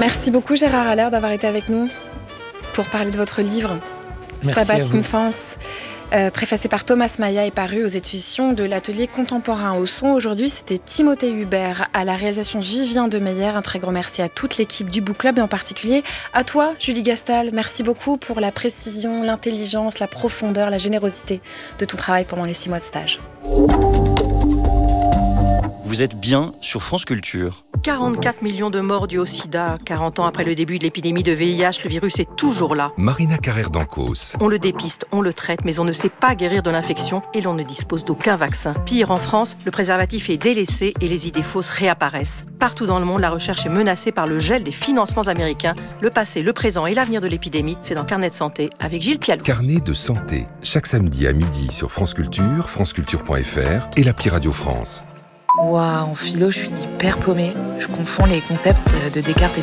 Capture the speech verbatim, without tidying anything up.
Merci beaucoup Gérard Haller d'avoir été avec nous pour parler de votre livre Stabat Infans, euh, préfacé par Thomas Maya et paru aux éditions de l'Atelier Contemporain. Au son aujourd'hui, c'était Timothée Hubert, à la réalisation Vivien Demeyer. Un très grand merci à toute l'équipe du Book Club et en particulier à toi Julie Gastal. Merci beaucoup pour la précision, l'intelligence, la profondeur, la générosité de ton travail pendant les six mois de stage. Vous êtes bien sur France Culture. quarante-quatre millions de morts dus au sida. quarante ans après le début de l'épidémie de V I H, le virus est toujours là. Marina Carrère d'Ancos. On le dépiste, on le traite, mais on ne sait pas guérir de l'infection et l'on ne dispose d'aucun vaccin. Pire, en France, le préservatif est délaissé et les idées fausses réapparaissent. Partout dans le monde, la recherche est menacée par le gel des financements américains. Le passé, le présent et l'avenir de l'épidémie, c'est dans Carnet de santé avec Gilles Pialou. Carnet de santé, chaque samedi à midi sur France Culture, franceculture point f r et l'appli Radio France. Waouh, en philo, je suis hyper paumée. Je confonds les concepts de Descartes et